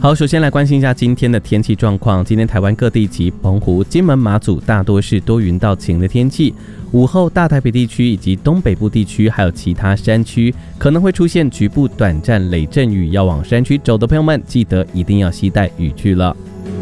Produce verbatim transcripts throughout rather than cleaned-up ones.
好，首先来关心一下今天的天气状况。今天台湾各地及澎湖、金门、马祖大多是多云到晴的天气。午后大台北地区以及东北部地区还有其他山区可能会出现局部短暂雷阵雨，要往山区走的朋友们记得一定要携带雨具了。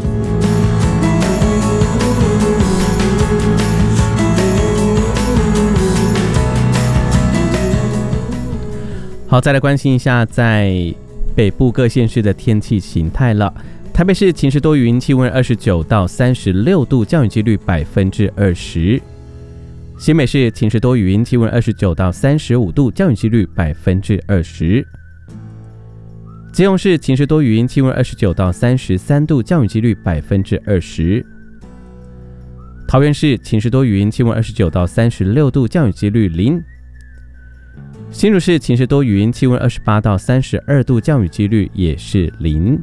好，再来关心一下在北部各县市的天气形态了。台北市晴时多云，气温二十九到三十六度，降雨几率百分之二十。新北市晴时多云，气温二十九到三十五度，降雨几率百分之二十。基隆市晴时多云，气温二十九到三十三度，降雨几率百分之二十。桃园市晴时多云，气温二十九到三十六度，降雨几率零。新竹市晴时多云，气温二十八到三十二度，降雨几率也是零。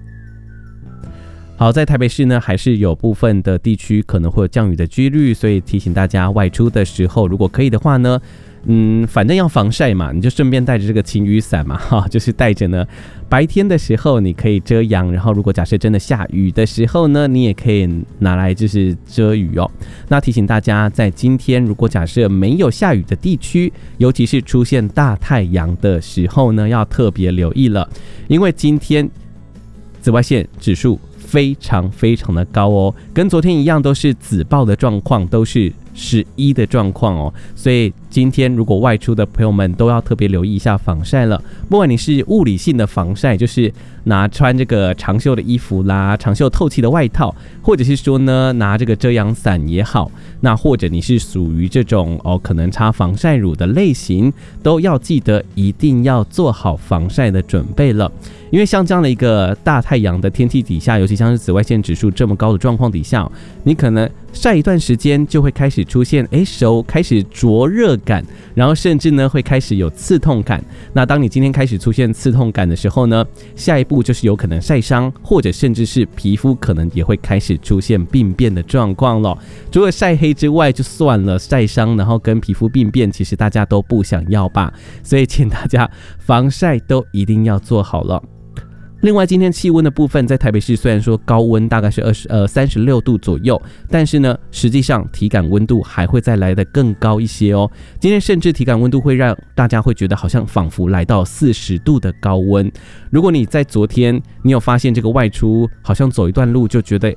好，在台北市呢，还是有部分的地区可能会有降雨的几率，所以提醒大家外出的时候，如果可以的话呢，嗯，反正要防晒嘛，你就顺便带着这个晴雨伞嘛，哈，就是带着呢，白天的时候你可以遮阳，然后如果假设真的下雨的时候呢，你也可以拿来就是遮雨哦。那提醒大家，在今天如果假设没有下雨的地区，尤其是出现大太阳的时候呢，要特别留意了，因为今天紫外线指数非常非常的高哦，跟昨天一样都是紫爆的状况，都是十一的状况哦，所以今天如果外出的朋友们都要特别留意一下防晒了。不管你是物理性的防晒，就是拿穿这个长袖的衣服啦，长袖透气的外套，或者是说呢拿这个遮阳伞也好，那或者你是属于这种哦可能擦防晒乳的类型，都要记得一定要做好防晒的准备了。因为像这样的一个大太阳的天气底下，尤其像是紫外线指数这么高的状况底下，你可能晒一段时间就会开始出现哎手开始灼热感，然后甚至呢会开始有刺痛感。那当你今天开始出现刺痛感的时候呢，下一步就是有可能晒伤，或者甚至是皮肤可能也会开始出现病变的状况了。除了晒黑之外就算了，晒伤然后跟皮肤病变，其实大家都不想要吧，所以请大家防晒都一定要做好了。另外，今天气温的部分，在台北市虽然说高温大概是二十呃三十六度左右，但是呢，实际上体感温度还会再来得更高一些哦。今天甚至体感温度会让大家会觉得好像仿佛来到四十度的高温。如果你在昨天你有发现这个外出好像走一段路就觉得